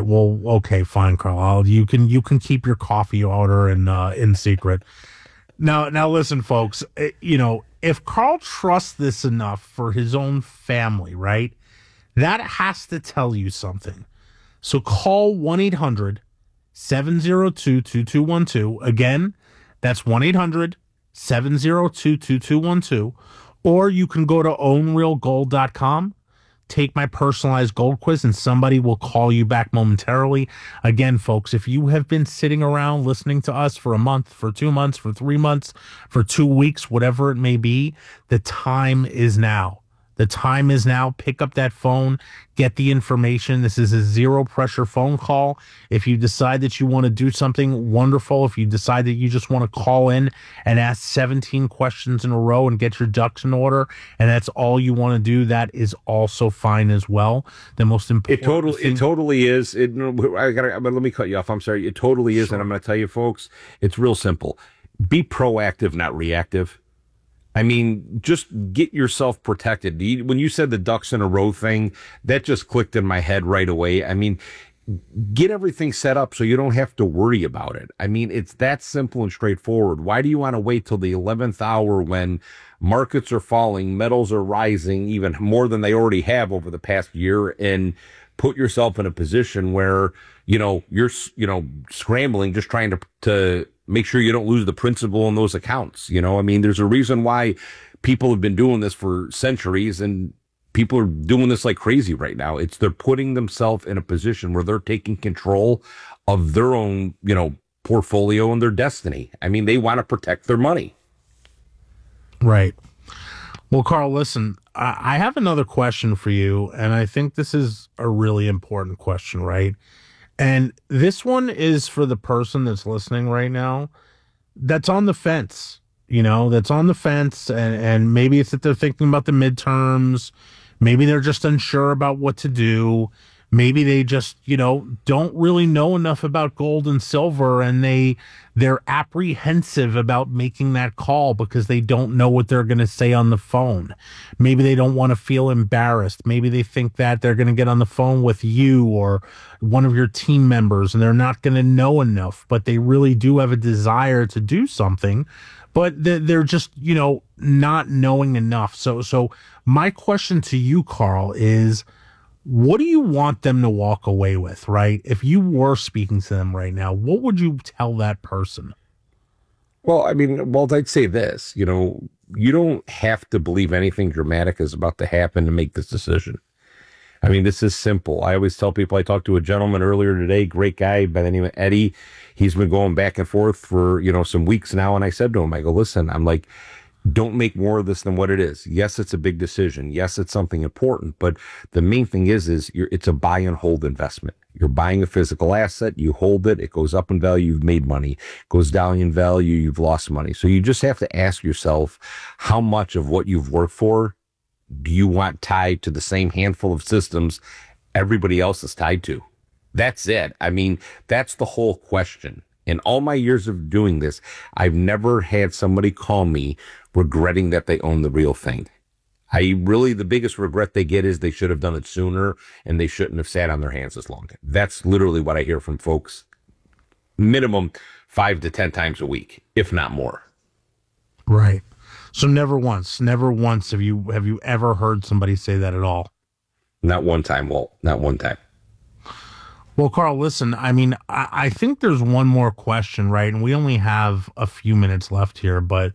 Well, okay, fine, Carl. You can keep your coffee order in secret. Now, listen, folks. If Carl trusts this enough for his own family, right? That has to tell you something. So call 1-800-702-2212. Again, that's 1-800-702-2212. Or you can go to ownrealgold.com, take my personalized gold quiz, and somebody will call you back momentarily. Again, folks, if you have been sitting around listening to us for a month, for 2 months, for 3 months, for 2 weeks, whatever it may be, the time is now. The time is now. Pick up that phone, get the information. This is a zero pressure phone call. If you decide that you want to do something wonderful, if you decide that you just want to call in and ask 17 questions in a row and get your ducks in order, and that's all you want to do, that is also fine as well. The most important it totally is. Let me cut you off. I'm sorry. It totally is. Sure. And I'm going to tell you, folks, it's real simple. Be proactive, not reactive. I mean, just get yourself protected. When you said the ducks in a row thing, that just clicked in my head right away. I mean, get everything set up so you don't have to worry about it. I mean, it's that simple and straightforward. Why do you want to wait till the 11th hour when markets are falling, metals are rising even more than they already have over the past year, and put yourself in a position where, you're scrambling, just trying to make sure you don't lose the principal in those accounts. I mean, there's a reason why people have been doing this for centuries, and people are doing this like crazy right now. They're putting themselves in a position where they're taking control of their own, portfolio and their destiny. I mean, they want to protect their money. Right. Well, Carl, listen, I have another question for you, and I think this is a really important question, right? And this one is for the person that's listening right now that's on the fence, that's on the fence, and maybe it's that they're thinking about the midterms. Maybe they're just unsure about what to do. Maybe they just, don't really know enough about gold and silver, and they're apprehensive about making that call because they don't know what they're going to say on the phone. Maybe they don't want to feel embarrassed. Maybe they think that they're going to get on the phone with you or one of your team members and they're not going to know enough, but they really do have a desire to do something, but they're just, not knowing enough. So my question to you, Carl, is, what do you want them to walk away with, right? If you were speaking to them right now, what would you tell that person? Well, I mean, I'd say this, you don't have to believe anything dramatic is about to happen to make this decision. I mean, this is simple. I always tell people, I talked to a gentleman earlier today, great guy by the name of Eddie. He's been going back and forth for, some weeks now. And I said to him, I go, listen, I'm like, don't make more of this than what it is. Yes, it's a big decision. Yes, it's something important. But the main thing is it's a buy and hold investment. You're buying a physical asset. You hold it. It goes up in value. You've made money. It goes down in value. You've lost money. So you just have to ask yourself, how much of what you've worked for do you want tied to the same handful of systems everybody else is tied to? That's it. I mean, that's the whole question. In all my years of doing this, I've never had somebody call me regretting that they own the real thing. The biggest regret they get is they should have done it sooner and they shouldn't have sat on their hands as long. That's literally what I hear from folks, minimum 5 to 10 times a week, if not more. Right. So never once have you ever heard somebody say that at all? Not one time, Walt. Not one time. Well, Carl, listen, I mean, I think there's one more question, right? And we only have a few minutes left here, but,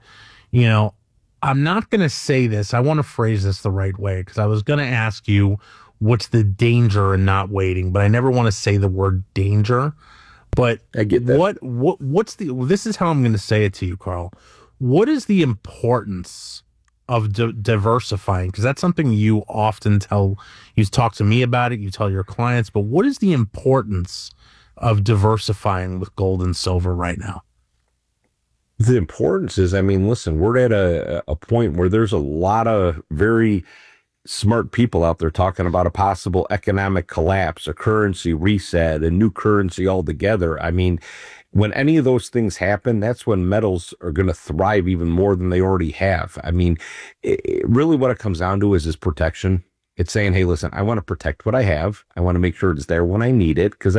I'm not going to say this. I want to phrase this the right way, because I was going to ask you what's the danger in not waiting, but I never want to say the word danger. But I get that. This is how I'm going to say it to you, Carl. What is the importance of diversifying? Because that's something you often you talk to me about it, you tell your clients, but what is the importance of diversifying with gold and silver right now? The importance is, I mean, listen, we're at a point where there's a lot of very smart people out there talking about a possible economic collapse, a currency reset, a new currency altogether. I mean, when any of those things happen, that's when metals are going to thrive even more than they already have. I mean, really what it comes down to is protection. It's saying, hey, listen, I want to protect what I have. I want to make sure it's there when I need it, because